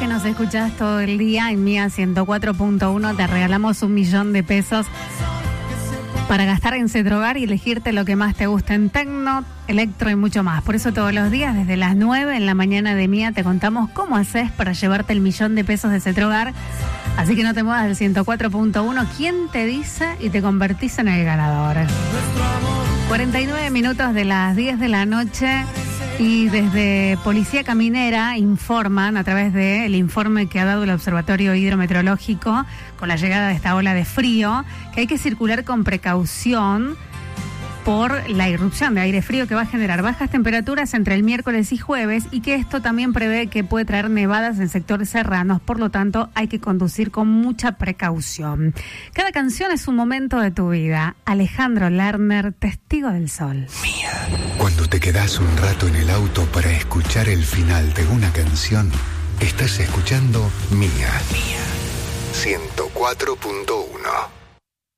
que nos escuchás todo el día en Mía 104.1 te regalamos 1.000.000 de pesos para gastar en Cetrogar y elegirte lo que más te gusta en tecno, electro y mucho más. Por eso todos los días, desde las 9 en la mañana de Mía, te contamos cómo haces para llevarte el 1.000.000 de pesos de Cetrogar. Así que no te muevas del 104.1. ¿Quién te dice? Y te convertís en el ganador. 49 minutos de las 10 de la noche. Y desde Policía Caminera informan, a través del informe que ha dado el Observatorio Hidrometeorológico con la llegada de esta ola de frío, que hay que circular con precaución por la irrupción de aire frío que va a generar bajas temperaturas entre el miércoles y jueves, y que esto también prevé que puede traer nevadas en sectores serranos. Por lo tanto, hay que conducir con mucha precaución. Cada canción es un momento de tu vida. Alejandro Lerner, Testigo del Sol. Mía. Cuando te quedás un rato en el auto para escuchar el final de una canción, estás escuchando Mía. 104.1.